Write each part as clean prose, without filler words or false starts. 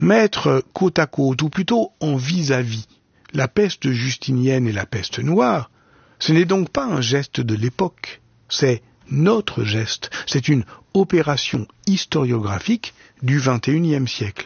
Mettre côte à côte, ou plutôt en vis-à-vis, la peste justinienne et la peste noire, ce n'est donc pas un geste de l'époque, c'est notre geste, c'est une opération historiographique du XXIe siècle.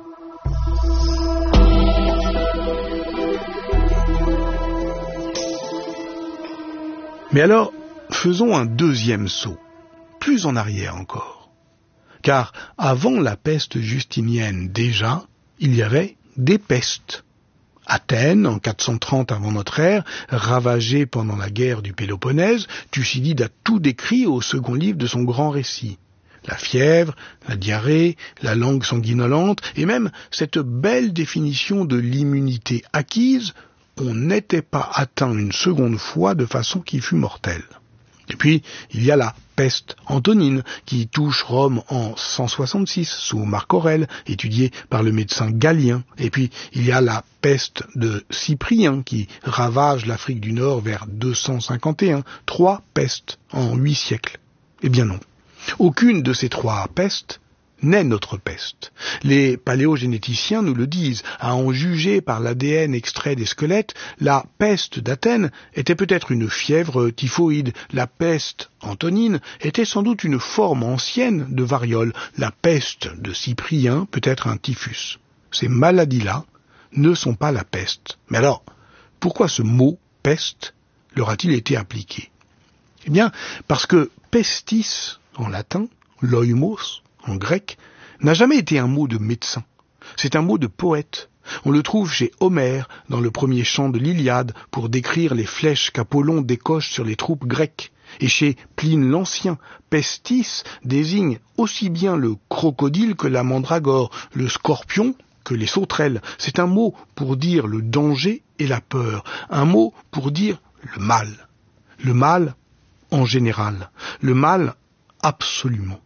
Mais alors, faisons un deuxième saut, plus en arrière encore. Car avant la peste justinienne déjà, il y avait des pestes. Athènes, en 430 avant notre ère, ravagée pendant la guerre du Péloponnèse, Thucydide a tout décrit au second livre de son grand récit. La fièvre, la diarrhée, la langue sanguinolente, et même cette belle définition de l'immunité acquise, on n'était pas atteint une seconde fois de façon qui fût mortelle. Et puis, il y a la peste antonine, qui touche Rome en 166, sous Marc Aurèle, étudié par le médecin Galien. Et puis, il y a la peste de Cyprien, qui ravage l'Afrique du Nord vers 251. 3 pestes en 8 siècles. Eh bien non. Aucune de ces 3 pestes n'est notre peste. Les paléogénéticiens nous le disent. À en juger par l'ADN extrait des squelettes, la peste d'Athènes était peut-être une fièvre typhoïde. La peste antonine était sans doute une forme ancienne de variole. La peste de Cyprien peut-être un typhus. Ces maladies-là ne sont pas la peste. Mais alors, pourquoi ce mot peste leur a-t-il été appliqué? Eh bien, parce que pestis en latin, loimos en grec, n'a jamais été un mot de médecin. C'est un mot de poète. On le trouve chez Homère, dans le premier chant de l'Iliade, pour décrire les flèches qu'Apollon décoche sur les troupes grecques. Et chez Pline l'Ancien, pestis désigne aussi bien le crocodile que la mandragore, le scorpion que les sauterelles. C'est un mot pour dire le danger et la peur, un mot pour dire le mal. Le mal en général, le mal absolument.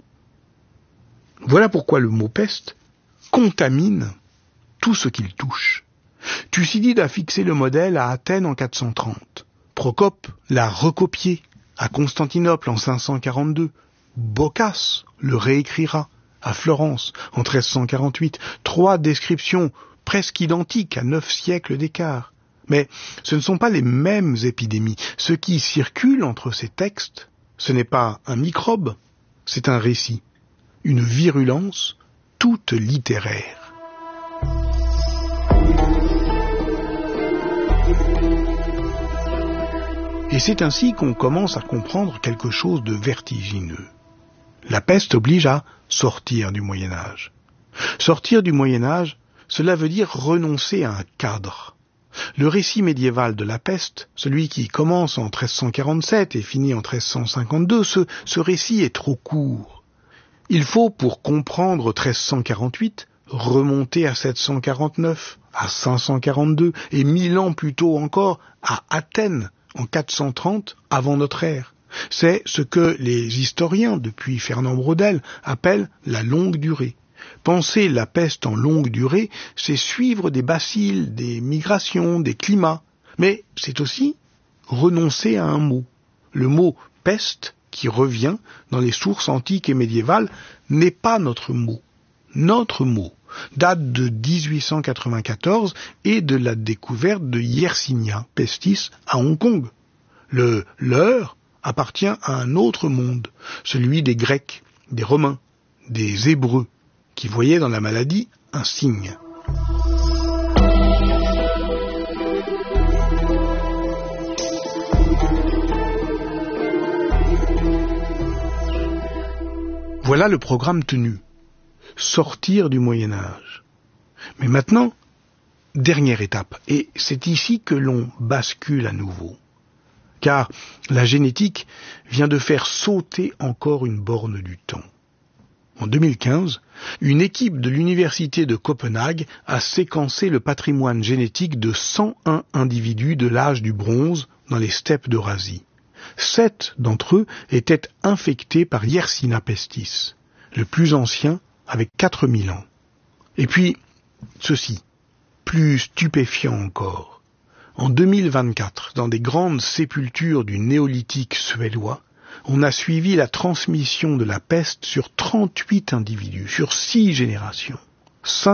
Voilà pourquoi le mot peste contamine tout ce qu'il touche. Thucydide a fixé le modèle à Athènes en 430. Procope l'a recopié à Constantinople en 542. Boccace le réécrira à Florence en 1348. 3 descriptions presque identiques à 9 siècles d'écart. Mais ce ne sont pas les mêmes épidémies. Ce qui circule entre ces textes, ce n'est pas un microbe, c'est un récit. Une virulence toute littéraire. Et c'est ainsi qu'on commence à comprendre quelque chose de vertigineux. La peste oblige à sortir du Moyen-Âge. Sortir du Moyen-Âge, cela veut dire renoncer à un cadre. Le récit médiéval de la peste, celui qui commence en 1347 et finit en 1352, ce récit est trop court. Il faut, pour comprendre 1348, remonter à 749, à 542, et 1000 ans plus tôt encore, à Athènes, en 430, avant notre ère. C'est ce que les historiens, depuis Fernand Braudel, appellent la longue durée. Penser la peste en longue durée, c'est suivre des bacilles, des migrations, des climats. Mais c'est aussi renoncer à un mot. Le mot peste, qui revient dans les sources antiques et médiévales, n'est pas notre mot. Notre mot date de 1894 et de la découverte de Yersinia pestis à Hong Kong. Le leur appartient à un autre monde, celui des Grecs, des Romains, des Hébreux, qui voyaient dans la maladie un signe. Voilà le programme tenu. Sortir du Moyen-Âge. Mais maintenant, dernière étape. Et c'est ici que l'on bascule à nouveau. Car la génétique vient de faire sauter encore une borne du temps. En 2015, une équipe de l'université de Copenhague a séquencé le patrimoine génétique de 101 individus de l'âge du bronze dans les steppes d'Eurasie. 7 d'entre eux étaient infectés par Yersinia pestis, le plus ancien avec 4000 ans. Et puis, ceci, plus stupéfiant encore. En 2024, dans des grandes sépultures du néolithique suédois, on a suivi la transmission de la peste sur 38 individus, sur 6 générations.